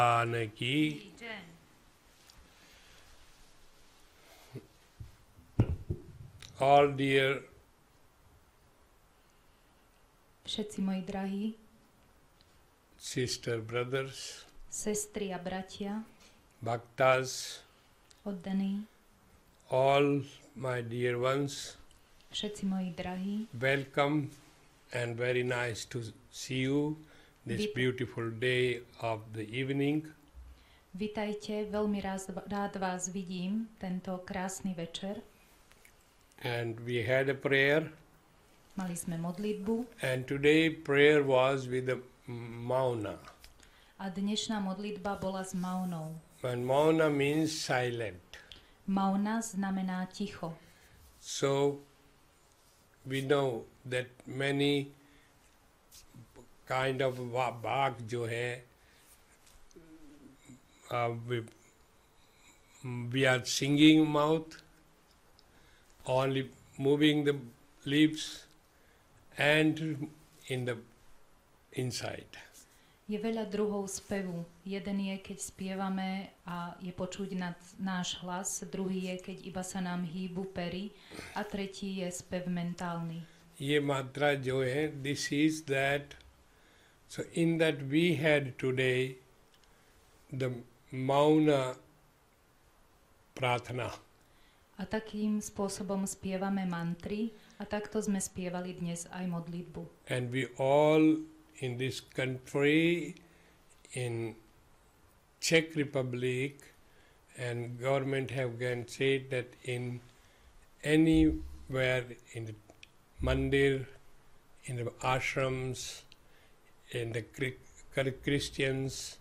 की all dear všetci moji drahí, sister brothers, sestry a bratia, bhaktas, oddaní, all my dear ones, všetci moji drahí, welcome and very nice to see you this beautiful day of the evening. Vitajte, veľmi rád vás vidím tento krásny večer. And we had a prayer. Mali sme modlitbu. And today prayer was with the mauna. A dnešná modlitba bola s maunou. And mauna means silent. Mauna znamená ticho. So we know that many kind of bhag जो है we are singing mouth, only moving the lips and in the inside. Je veľa druhov spevu. Jeden je, keď spievame a je počuť náš hlas, druhý je, keď iba sa nám hýbu pery a tretí je spev mentálny. ये मात्रा जो है, this is that. So in that we had today the mauna प्रार्थना. A takým spôsobom spievame mantry a takto sme spievali dnes aj modlitbu. And we all in this country, in Czech Republic, and government have again said that in anywhere in the mandir, in the ashrams, in the Christians,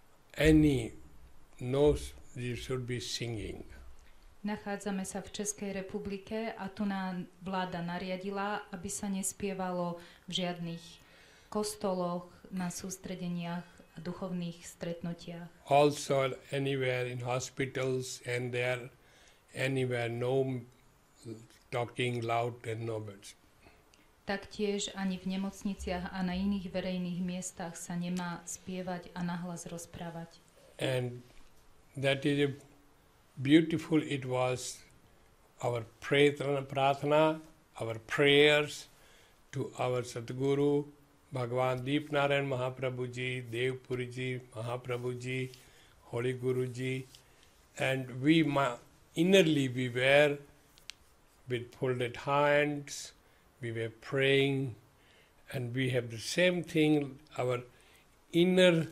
no, you should be singing. Nachádzame sa v Českej republike a tu nám vláda nariadila, aby sa nespievalo v žiadnych kostoloch, na sústredeniach a duchovných stretnutiach. Also anywhere in hospitals and there, anywhere no talking loud and no words. Taktiež ani v nemocniciach a na iných verejných miestach sa nemá spievať a nahlas rozprávať. And that is beautiful. It was our prarthana, our prayers to our Sadguru, Bhagavan Deepnarayan Mahaprabhu Ji, Devpuri Ji, Mahaprabhu Ji, Holy Guru Ji, and we innerly we were with folded hands, we were praying, and we have the same thing, our inner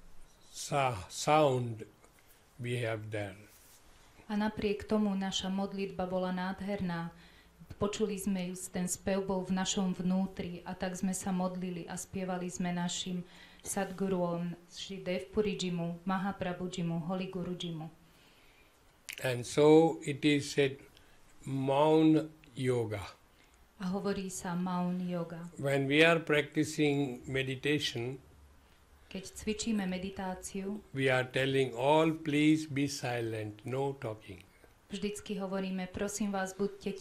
sound we have there. A napriek tomu naša modlitba bola nádherná. Počuli sme ju, ten spev bol v našom vnútri a tak sme sa modlili a spievali sme našim Sadguruom, Šri Devpurijimu, Mahaprabhujimu, Holy Gurujimu. And so it is said Maun Yoga. A hovorí sa Maun Yoga. When we are practicing meditation, keď cvičíme meditáciu, we are telling all, please be silent, no talking. Vždycky hovoríme, prosím vás, buďte